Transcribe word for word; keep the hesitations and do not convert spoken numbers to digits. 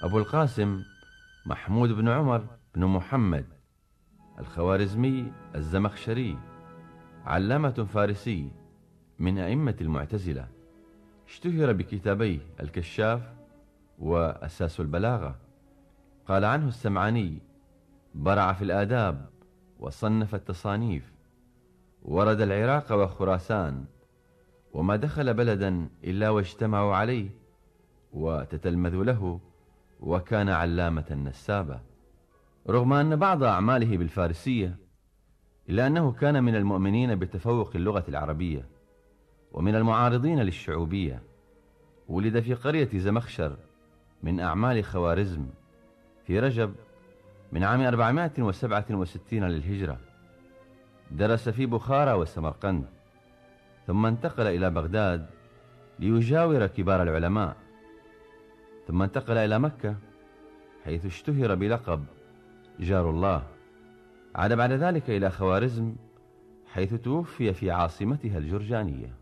أبو القاسم محمود بن عمر بن محمد الخوارزمي الزمخشري، علامة فارسي من أئمة المعتزلة، اشتهر بكتابيه الكشاف وأساس البلاغة. قال عنه السمعاني: برع في الآداب وصنف التصانيف، ورد العراق وخراسان، وما دخل بلدا إلا واجتمعوا عليه وتتلمذوا له، وكان علامة نسابة. رغم أن بعض أعماله بالفارسية، إلا أنه كان من المؤمنين بتفوق اللغة العربية ومن المعارضين للشعوبية. ولد في قرية زمخشر من أعمال خوارزم في رجب من عام أربعمائة وسبعة وستين للهجرة. درس في بخارى وسمرقند، ثم انتقل إلى بغداد ليجاور كبار العلماء، ثم انتقل إلى مكة حيث اشتهر بلقب جار الله. عاد بعد ذلك إلى خوارزم حيث توفي في عاصمتها الجرجانية.